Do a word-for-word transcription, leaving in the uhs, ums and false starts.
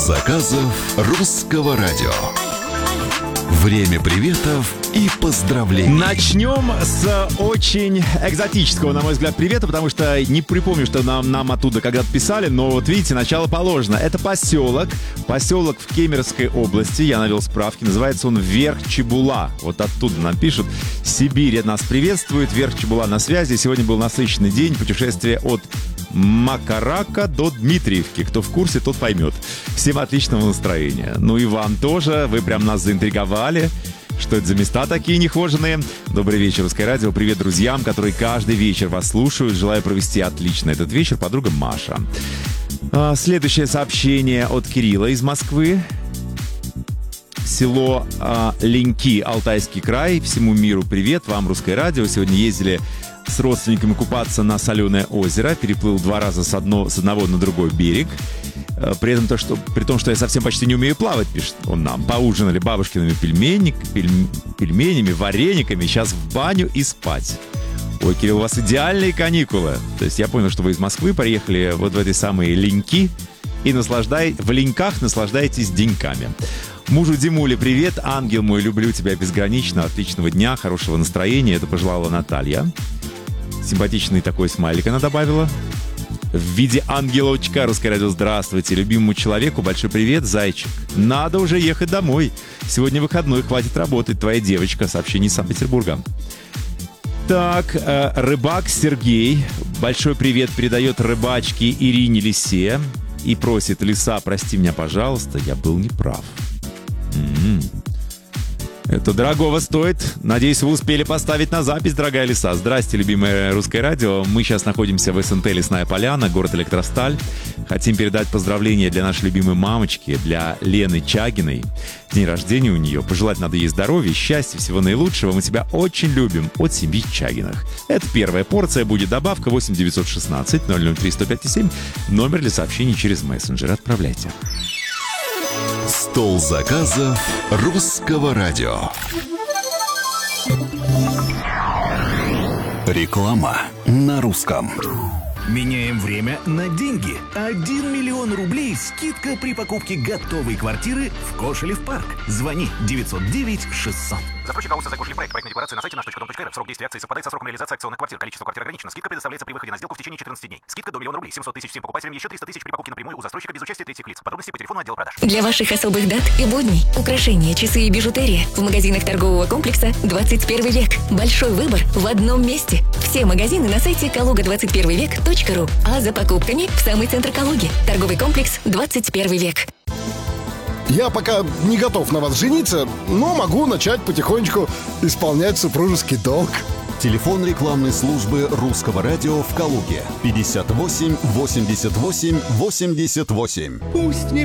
заказов русского радио. Время приветов и поздравлений. Начнем с очень экзотического, на мой взгляд, привета, потому что не припомню, что нам, нам оттуда когда-то писали, но вот видите, начало положено. Это поселок, поселок в Кемеровской области, я навел справки, называется он Верх Чебула. Вот оттуда нам пишут. Сибирь нас приветствует, Верх Чебула на связи. Сегодня был насыщенный день, путешествие от Макарака до Дмитриевки. Кто в курсе, тот поймет. Всем отличного настроения. Ну и вам тоже, вы прям нас заинтриговали. Что это за места такие нехоженные? Добрый вечер, Русское радио. Привет друзьям, которые каждый вечер вас слушают. Желаю провести отлично этот вечер. Подруга Маша. А, следующее сообщение от Кирилла из Москвы. Село а, Леньки, Алтайский край. Всему миру привет. Вам, Русское радио. Сегодня ездили с родственниками купаться на соленое озеро. Переплыл два раза с, одно, с одного на другой берег. При этом то, что, при том, что я совсем почти не умею плавать, пишет он нам. Поужинали бабушкиными пельменник, пель, пельменями, варениками. Сейчас в баню и спать. Ой, Кирилл, у вас идеальные каникулы. То есть я понял, что вы из Москвы приехали вот в эти самые Леньки и наслаждай... в Леньках наслаждаетесь деньками. Мужу Димуле привет. Ангел мой, люблю тебя безгранично. Отличного дня, хорошего настроения. Это пожелала Наталья. Симпатичный такой смайлик она добавила. В виде ангелочка. Русское радио, здравствуйте. Любимому человеку большой привет, зайчик. Надо уже ехать домой. Сегодня выходной, хватит работать. Твоя девочка. Сообщение из Санкт-Петербурга. Так, э, рыбак Сергей. Большой привет передает рыбачке Ирине Лисе. И просит: Лиса, прости меня, пожалуйста, я был неправ. М-м-м. Это дорогого стоит. Надеюсь, вы успели поставить на запись, дорогая Лиса. Здрасте, любимое Русское радио. Мы сейчас находимся в СНТ «Лесная поляна», город Электросталь. Хотим передать поздравления для нашей любимой мамочки, для Лены Чагиной. День рождения у нее. Пожелать надо ей здоровья, счастья, всего наилучшего. Мы тебя очень любим. От семьи Чагиных. Это первая порция. Будет добавка восемь девятьсот шестнадцать ноль ноль три сто пять семь. Номер для сообщений через мессенджер. Отправляйте. Стол заказов русского радио. Реклама на русском. Меняем время на деньги. один миллион рублей скидка при покупке готовой квартиры в Кошелев парк. Звони девятьсот девять шестьсот. Застройщик АО «Создай Кошелев проект». Проектная декларация на сайте наш точка дом точка эр эф. Срок действия акции совпадает со сроком реализации акционных квартир. Количество квартир ограничено. Скидка предоставляется при выходе на сделку в течение четырнадцати дней. Скидка до миллиона рублей. семьсот тысяч всем покупателям. Еще триста тысяч при покупке напрямую у застройщика без участия третьих лиц. Подробности по телефону отдела продаж. Для ваших особых дат и будней украшения, часы и бижутерия в магазинах торгового комплекса «двадцать первый век». Большой выбор в одном месте. Все магазины на сайте калуга двадцать первый век точка ру. А за покупками в самый центр Калуги. Торговый комплекс «двадцать первый век». Я пока не готов на вас жениться, но могу начать потихонечку исполнять супружеский долг. Телефон рекламной службы русского радио в Калуге. пятьдесят восемь восемьдесят восемь восемьдесят восемь. Пусть не